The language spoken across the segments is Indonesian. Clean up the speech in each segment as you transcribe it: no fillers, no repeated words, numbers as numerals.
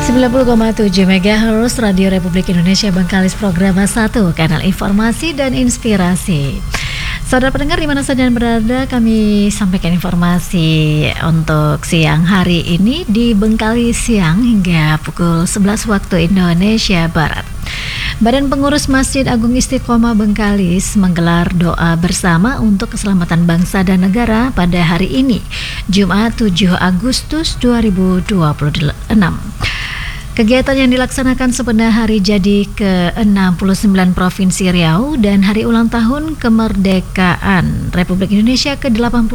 90,7 MHz Radio Republik Indonesia Bengkalis, program 1, kanal informasi dan inspirasi. Saudara pendengar di mana saja berada, kami sampaikan informasi untuk siang hari ini di Bengkalis siang hingga pukul 11 waktu Indonesia Barat. Badan Pengurus Masjid Agung Istiqomah Bengkalis menggelar doa bersama untuk keselamatan bangsa dan negara pada hari ini, Jumat 7 Agustus 2026. Kegiatan yang dilaksanakan sepenuhnya hari jadi ke-69 Provinsi Riau dan hari ulang tahun kemerdekaan Republik Indonesia ke-81.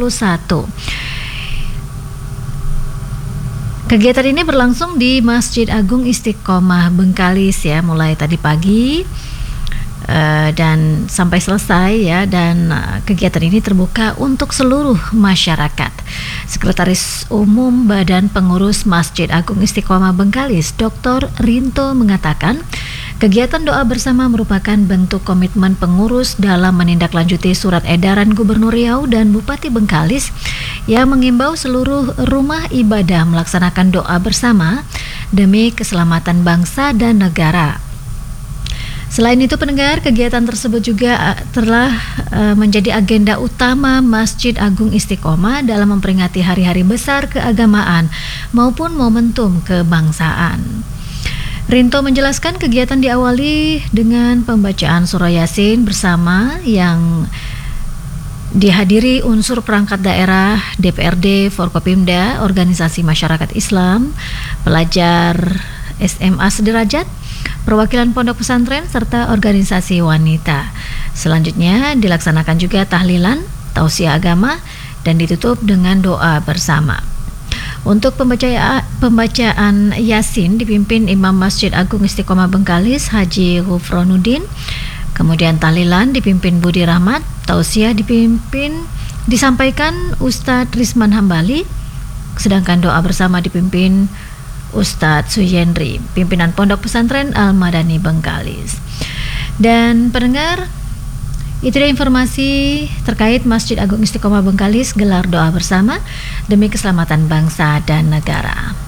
Kegiatan ini berlangsung di Masjid Agung Istiqomah Bengkalis ya, mulai tadi pagi dan sampai selesai ya, dan kegiatan ini terbuka untuk seluruh masyarakat. Sekretaris Umum Badan Pengurus Masjid Agung Istiqomah Bengkalis, Dr. Rinto mengatakan, kegiatan doa bersama merupakan bentuk komitmen pengurus dalam menindaklanjuti surat edaran Gubernur Riau dan Bupati Bengkalis yang mengimbau seluruh rumah ibadah melaksanakan doa bersama demi keselamatan bangsa dan negara. Selain itu pendengar, kegiatan tersebut juga telah menjadi agenda utama Masjid Agung Istiqomah dalam memperingati hari-hari besar keagamaan maupun momentum kebangsaan. Rinto menjelaskan kegiatan diawali dengan pembacaan surah Yasin bersama yang dihadiri unsur perangkat daerah, DPRD, Forkopimda, organisasi masyarakat Islam, pelajar SMA sederajat, perwakilan pondok pesantren, serta organisasi wanita. Selanjutnya dilaksanakan juga tahlilan, tausiah agama, dan ditutup dengan doa bersama. Untuk pembacaan Yasin dipimpin Imam Masjid Agung Istiqomah Bengkalis, Haji Ghufronuddin. Kemudian tahlilan dipimpin Budi Rahmat, tausiah disampaikan Ustadz Risman Hambali, sedangkan doa bersama dipimpin Ustadz Suyendri, pimpinan Pondok Pesantren Al-Madani Bengkalis. Dan pendengar, itu dia informasi terkait Masjid Agung Istiqomah Bengkalis gelar doa bersama demi keselamatan bangsa dan negara.